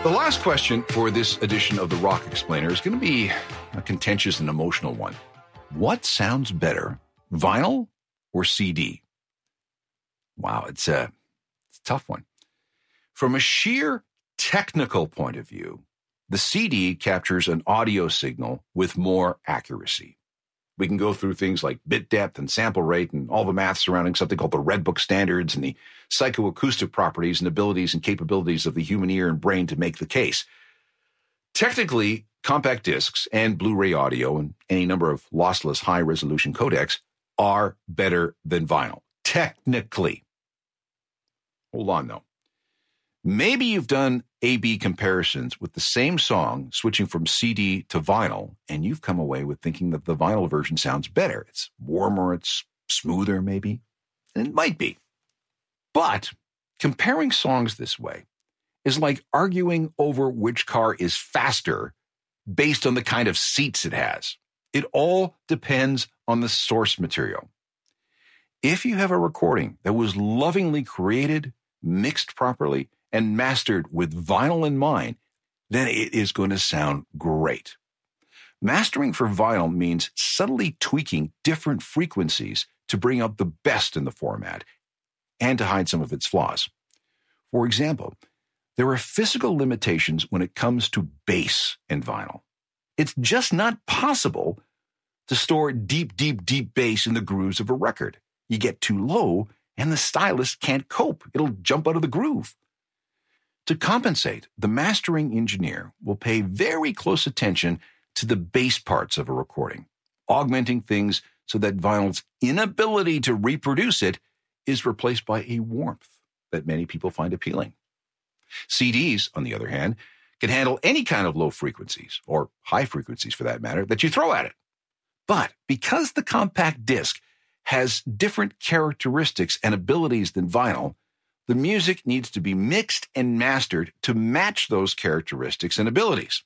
The last question for this edition of the Rock Explainer is going to be a contentious and emotional one. What sounds better, vinyl or CD? Wow, it's a tough one. From a sheer technical point of view, the CD captures an audio signal with more accuracy. We can go through things like bit depth and sample rate and all the math surrounding something called the Red Book standards and the psychoacoustic properties and abilities and capabilities of the human ear and brain to make the case. Technically, compact discs and Blu-ray audio and any number of lossless high-resolution codecs are better than vinyl. Technically. Hold on, though. Maybe you've done A/B comparisons with the same song switching from CD to vinyl, and you've come away with thinking that the vinyl version sounds better. It's warmer, it's smoother, maybe. And it might be. But comparing songs this way is like arguing over which car is faster based on the kind of seats it has. It all depends on the source material. If you have a recording that was lovingly created, mixed properly, and mastered with vinyl in mind, then it is going to sound great. Mastering for vinyl means subtly tweaking different frequencies to bring out the best in the format and to hide some of its flaws. For example, there are physical limitations when it comes to bass in vinyl. It's just not possible to store deep, deep, deep bass in the grooves of a record. You get too low, and the stylus can't cope. It'll jump out of the groove. To compensate, the mastering engineer will pay very close attention to the bass parts of a recording, augmenting things so that vinyl's inability to reproduce it is replaced by a warmth that many people find appealing. CDs, on the other hand, can handle any kind of low frequencies, or high frequencies for that matter, that you throw at it. But because the compact disc has different characteristics and abilities than vinyl, the music needs to be mixed and mastered to match those characteristics and abilities.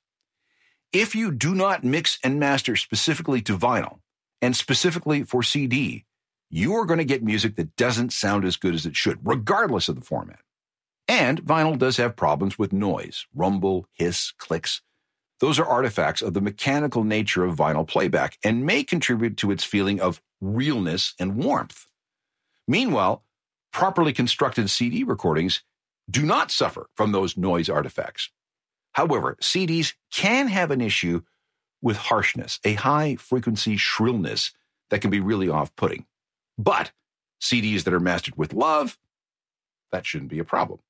If you do not mix and master specifically to vinyl and specifically for CD, you are going to get music that doesn't sound as good as it should, regardless of the format. And vinyl does have problems with noise, rumble, hiss, clicks. Those are artifacts of the mechanical nature of vinyl playback and may contribute to its feeling of realness and warmth. Meanwhile, properly constructed CD recordings do not suffer from those noise artifacts. However, CDs can have an issue with harshness, a high-frequency shrillness that can be really off-putting. But CDs that are mastered with love, that shouldn't be a problem.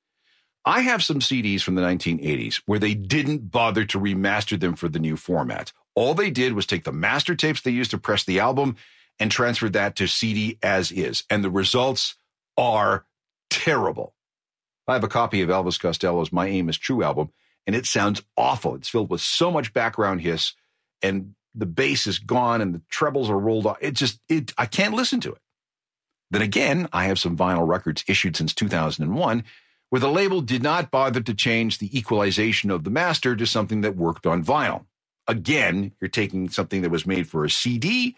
I have some CDs from the 1980s where they didn't bother to remaster them for the new format. All they did was take the master tapes they used to press the album and transferred that to CD as is. And the results are terrible. I have a copy of Elvis Costello's My Aim Is True album, and it sounds awful. It's filled with so much background hiss, and the bass is gone, and the trebles are rolled off. I can't listen to it. Then again, I have some vinyl records issued since 2001, where the label did not bother to change the equalization of the master to something that worked on vinyl. Again, you're taking something that was made for a CD